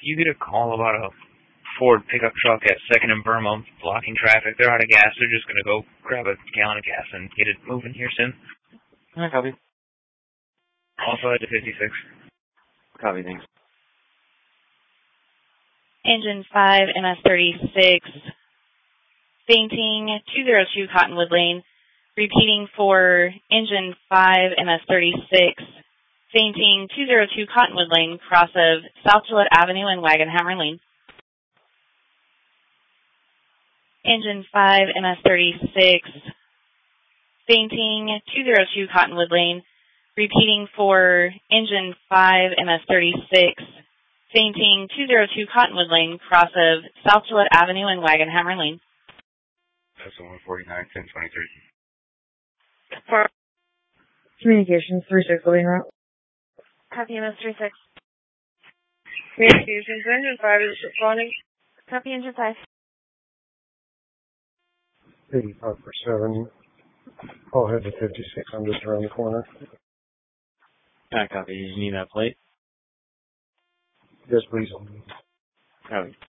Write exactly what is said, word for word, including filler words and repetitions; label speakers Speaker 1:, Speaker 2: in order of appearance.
Speaker 1: you get a call about a Ford pickup truck at second and Burma blocking traffic. They're out of gas. They're just going to go grab a gallon of gas and get it moving here soon.
Speaker 2: I copy.
Speaker 1: Also at the fifty-six.
Speaker 2: Copy, thanks.
Speaker 3: Engine five, M S thirty-six, fainting, two oh two Cottonwood Lane. Repeating for Engine five, M S thirty-six, fainting, two oh two Cottonwood Lane, cross of South Gillette Avenue and Wagonhammer Lane. Engine five, M S thirty-six, fainting, two oh two Cottonwood Lane. Repeating for Engine five, M S thirty-six, fainting, two oh two Cottonwood Lane, cross of South Gillette Avenue and Wagonhammer Lane.
Speaker 1: That's one forty-nine, ten twenty-three.
Speaker 4: Communications, three six Lane route.
Speaker 3: Copy, M S thirty-six.
Speaker 4: Communications, Engine five is responding.
Speaker 3: Copy, Engine five.
Speaker 5: eighty-five for seven. I'll head to fifty-six. I'm just around the corner.
Speaker 2: I copy. You need that plate?
Speaker 5: Yes, please.
Speaker 2: Copy.